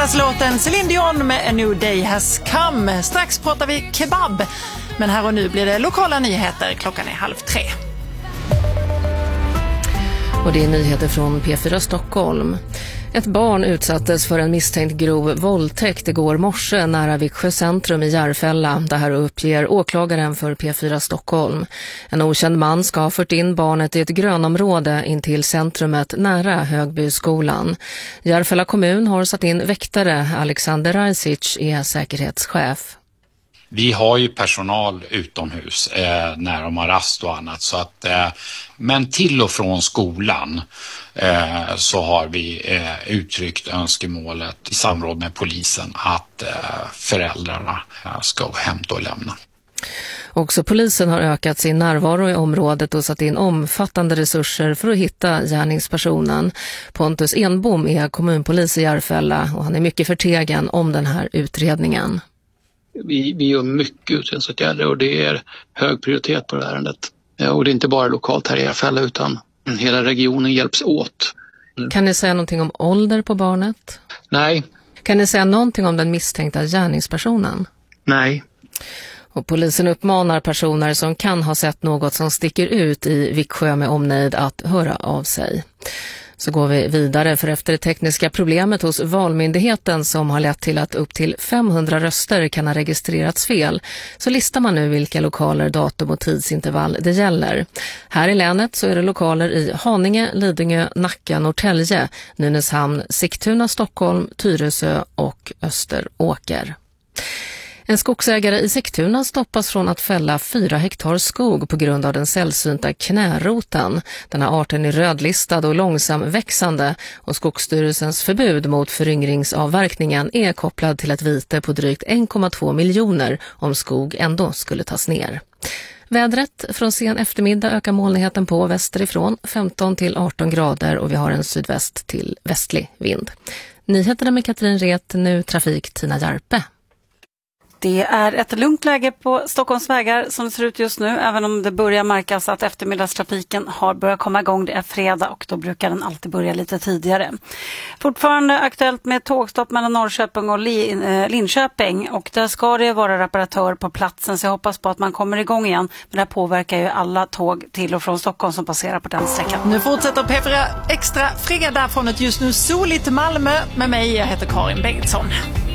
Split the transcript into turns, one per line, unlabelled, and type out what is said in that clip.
Fredagslåten Celine Dion med A New Day Has Come. Strax pratar vi kebab. Men här och nu blir det lokala nyheter. Klockan är 2:30.
Och det är nyheter från P4 Stockholm. Ett barn utsattes för en misstänkt grov våldtäkt igår morse nära Viksjö centrum i Järfälla. Det här uppger åklagaren för P4 Stockholm. En okänd man ska ha fört in barnet i ett grönområde in till centrumet nära Högbyskolan. Järfälla kommun har satt in väktare. Alexander Rajsic är säkerhetschef.
Vi har ju personal utomhus när de har rast och annat. Så att, men till och från skolan så har vi uttryckt önskemålet i samråd med polisen att föräldrarna ska hämta och lämna.
Också polisen har ökat sin närvaro i området och satt in omfattande resurser för att hitta gärningspersonen. Pontus Enbom är kommunpolis i Järfälla och han är mycket förtegen om den här utredningen.
Vi gör mycket utredningsåtgärder och det är hög prioritet på det här ärendet. Och det är inte bara lokalt här i Järfälla utan hela regionen hjälps åt.
Kan ni säga någonting om ålder på barnet?
Nej.
Kan ni säga någonting om den misstänkta gärningspersonen?
Nej.
Och polisen uppmanar personer som kan ha sett något som sticker ut i Viksjö med omnejd att höra av sig. Så går vi vidare, för efter det tekniska problemet hos Valmyndigheten som har lett till att upp till 500 röster kan ha registrerats fel, så listar man nu vilka lokaler, datum och tidsintervall det gäller. Här i länet så är det lokaler i Haninge, Lidingö, Nacka, Norrtälje, Nynäshamn, Sigtuna, Stockholm, Tyresö och Österåker. En skogsägare i Sigtuna stoppas från att fälla 4 hektar skog på grund av den sällsynta knäroten. Den här arten är rödlistad och långsam växande och Skogsstyrelsens förbud mot föryngringsavverkningen är kopplad till ett vite på drygt 1,2 miljoner om skog ändå skulle tas ner. Vädret: från sen eftermiddag ökar molnigheten på västerifrån 15 till 18 grader och vi har en sydväst till västlig vind. Nyheterna med Katrin Ret, nu trafik Tina Järpe.
Det är ett lugnt läge på Stockholms vägar som det ser ut just nu, även om det börjar märkas att eftermiddagstrafiken har börjat komma igång. Det är fredag och då brukar den alltid börja lite tidigare. Fortfarande aktuellt med tågstopp mellan Norrköping och Linköping, och där ska det vara reparatör på platsen, så jag hoppas på att man kommer igång igen. Men det här påverkar ju alla tåg till och från Stockholm som passerar på den sträckan.
Nu fortsätter P4 Extra fredag från ett just nu soligt Malmö med mig. Jag heter Karin Bengtsson.